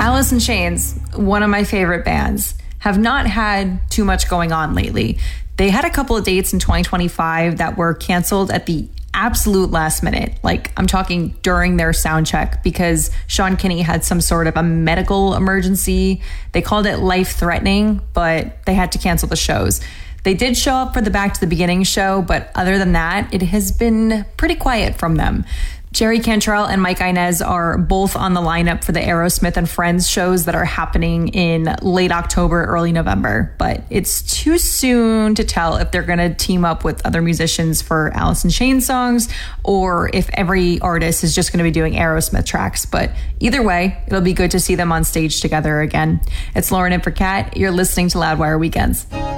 Alice in Chains, one of my favorite bands, have not had too much going on lately. They had a couple of dates in 2025 that were canceled at the absolute last minute. Like, I'm talking during their sound check because Sean Kinney had some sort of a medical emergency. They called it life-threatening, but they had to cancel the shows. They did show up for the Back to the Beginning show, but other than that, it has been pretty quiet from them. Jerry Cantrell and Mike Inez are both on the lineup for the Aerosmith and Friends shows that are happening in late October, early November. But it's too soon to tell if they're going to team up with other musicians for Alice in Chains songs or if every artist is just going to be doing Aerosmith tracks. But either way, it'll be good to see them on stage together again. It's Lauren in for Kat. You're listening to Loudwire Weekends.